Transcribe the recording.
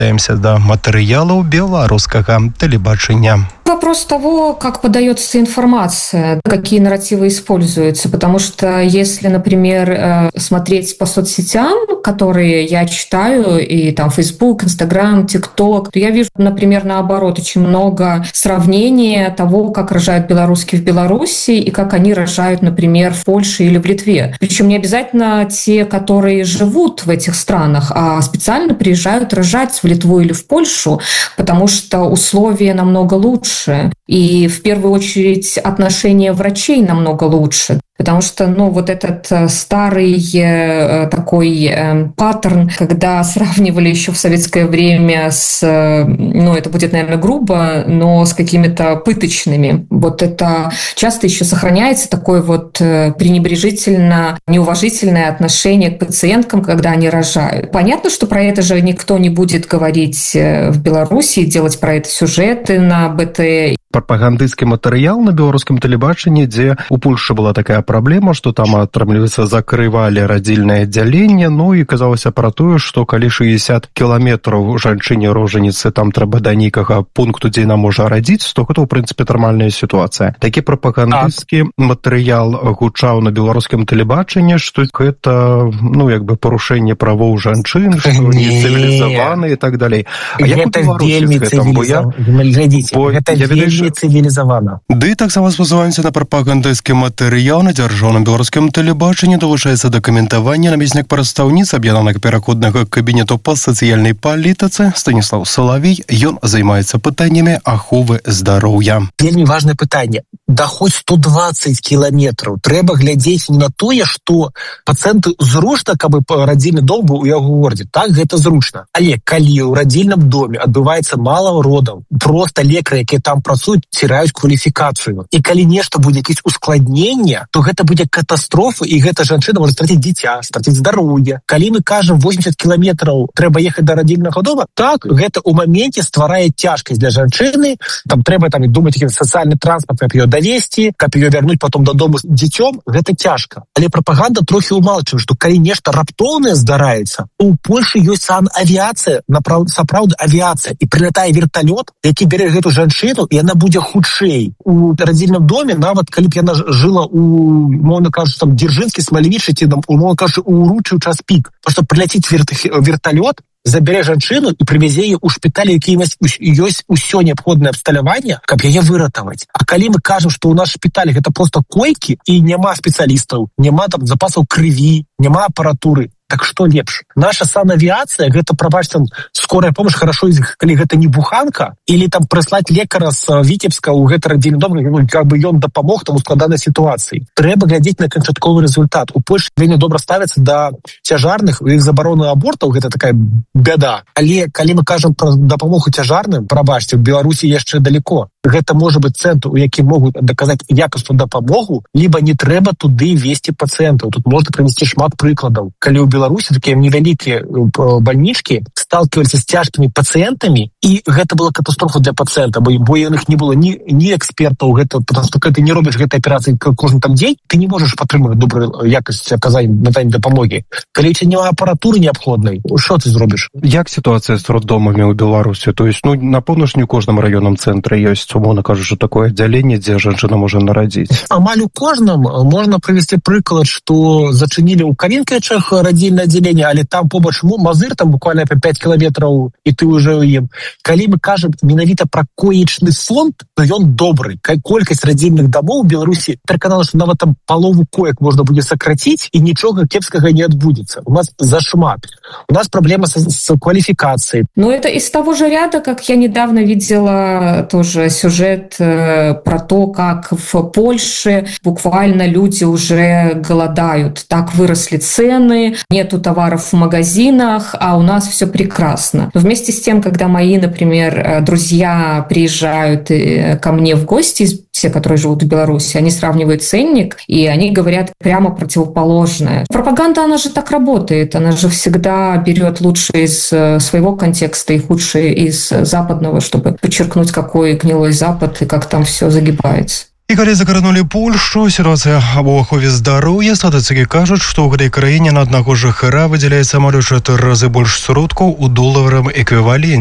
Вяртаемся до матэрыялаў беларускага тэлебачання. Вопрос того, как подается информация, какие нарративы используются. Потому что если, например, смотреть по соцсетям, которые я читаю, и там Facebook, Instagram, TikTok, то я вижу, например, наоборот, очень много сравнения того, как рожают белорусские в Беларуси и как они рожают, например, в Польше или в Литве. Причем не обязательно те, которые живут в этих странах, а специально приезжают рожать в Литву или в Польшу, потому что условия намного лучше. И в первую очередь отношение врачей намного лучше. Потому что, вот этот старый такой паттерн, когда сравнивали еще в советское время с, это будет, наверное, грубо, но с какими-то пыточными. Вот это часто еще сохраняется такое пренебрежительно неуважительное отношение к пациенткам, когда они рожают. Понятно, что про это же никто не будет говорить в Беларуси, делать про это сюжеты на БТ. Прапагандысцкі матэрыял на беларускім тэлебачанні, дзе у Польшы была такая праблема, што там, атрымліваецца, закрывалі радзільнае аддзяленне, і казалася пра тое, што калі 60 кіламетраў жанчыне-рожаніцы там трэба да нейкага пункту, дзе яна можа радзіць, то гэта, у прынцыпе, нармальная сітуацыя. Такі прапагандысцкі матэрыял гучаў на беларускім тэлебачанні, што гэта, парушэнне правоў жанчын, што не цывілізаваны і так далей. А як у Беларусі з гэтым? Гэта вельмі цивілізавана. Ды таксама спазываемся на прапагандысцкі матэрыял на дзяржаўным беларускім тэлебачанні. Далучаецца да каментавання намеснік прадстаўніцы аб'яднанага пераходнага кабінету па сацыяльнай палітыцы Станіслаў Салавей. Ён займаецца пытаннямі аховы здароўя. Вельмі важнае пытанне. Да хоць 120 кіламетраў трэба глядзець на тое, што пацыенту зручна, каб радзільны дом быў у яго горадзе. Так, гэта зручна. Але калі ў радзільным доме адбываецца мала родаў, проста лекары, якія там працуюць, ціраюць кваліфікацыю. І калі нешта будзе якісь ускладнення, то гэта будзе катастрофа, і гэта жанчына можа страціць дзіця, страціць здароўе. Калі мы кажам 80 кіламетраў трэба ехаць да радзільнага дома, так, гэта ў моменце стварае цяжкасць для жанчыны. Там трэба думаць, які сацыяльны транспарт, каб ее давесці, каб ее вярнуць потом дадому з дзіцём, гэта цяжка. Але прапаганда трохі ўмалчвае, што калі нешта раптоўнае здараецца, у Польшы ёсць санавіяцыя, сапраўды авіяцыя, і прылятае верталёт, які бярэ гэту жанчыну, і яна будзе хутчэй. У радзільным доме, нават калі б яна жыла у, умоўна кажучы, там Дзяржынскі, Смалевічы, ці там, умоўна кажучы, у Уручы ў час пік, просто прыляціць верталёт, забярэ жанчыну і прывязе яе ў шпіталь, які ёсць усё неабходнае абсталяванне, каб яе выратаваць. А калі мы кажам, што ў нас шпіталі гэта просто койкі і няма спецыялістаў, няма там запасаў крыві, няма апаратуры, так што лепш? Наша санавіяцыя, гэта, прабачце, скорая помощь, хорошо, калі гэта не буханка, или там прыслаць лекара з Віцебска ў гэты радзільны дом, каб ён дапамог там у складанай сітуацыі. Трэба глядзець на канчатковы результат. У Польшы вельмі добра ставяцца да цяжарных, у іх забарону абортаў, гэта такая бяда. Але калі мы кажам пра дапамогу цяжарным, прабачце, у Беларусі яшчэ далеко. Гэта можа быць цэнтр, у які могуць даказаць якасную дапамогу, либо не трэба туды весці пацыентаў. Тут можна прывесці шмат прыкладаў. Калі ў Беларусі такія невялікія бальнічкі сталкиваліся з цяжкімі пацыентамі, і гэта была катастрофа для пацыента, бо у іх не было ні экспертаў, потому што ты не робіш гэтай аперацыі кожны там дзень, ты не можаш падтрымаць добрую якасць аказання дапамогі. Калі у няма апаратуры неабходнай, што ты зробіш? Як сітуацыя з роддомамі ў Беларусі? То есть, на поўнач не ў кожным раённым цэнтры ёсць, умоўна кажучы, такое аддзяленне, дзе жанчына можа нарадзіць? Амаль у кожным можна прывесці прыклад, што зачынілі ў Калінкавічах радзільнае аддзяленне, але там побач Мазыр, там буквально 5 кіламетраў, і ты ўжо ў ім. Калі мы кажам менавіта пра коечны фонд, то ён добры. Колькасць радзільных дамоў у Беларусі пераканала, што нават там палову коек можна будзе сакраціць, і нічога кепскага не адбудзецца. У нас зашмат. У нас праблема с квалификацией. Это из того же ряда, как я недавно видела тоже сюжет про то, как в Польше буквально люди уже голодают. Так выросли цены, нету товаров в магазинах, а у нас все прекрасно. Но вместе с тем, когда мои, например, друзья приезжают ко мне в гости, все, которые живут в Беларуси, они сравнивают ценник, и они говорят прямо противоположное. Пропаганда, она же так работает, она же всегда берет лучшее из своего контекста и худшее из западного, чтобы подчеркнуть, какой гнилой Запад и как там все загибается. І калі закранулі Польшу, ситуацыя або ахове здароўя, статыстыкі кажуць, што ў гэтай краіне на аднаго жыхара выдзяляецца амаль у 4 разы больш сродкаў у доларавым эквіваленце.